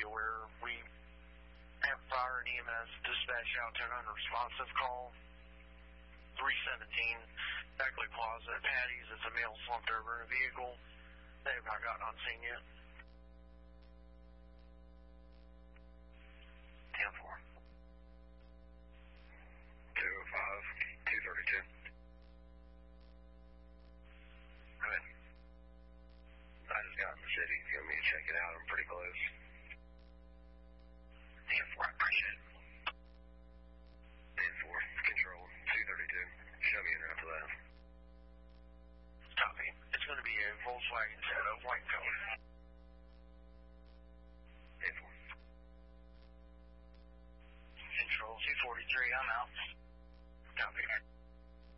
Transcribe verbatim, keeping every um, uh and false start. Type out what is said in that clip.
where we have fire and E M S dispatch out to an unresponsive call. three seventeen, Beckley Plaza at Patty's. It's a male slumped over in a vehicle. They have not gotten on scene yet. ten four. two oh five, two thirty-two. Good. I just got in the city. If you want me to check it out, I'm pretty close. ten four, I appreciate it. ten four, control, two thirty-two. Show me in after that. Copy. It's going to be a Volkswagen Jetta, white color.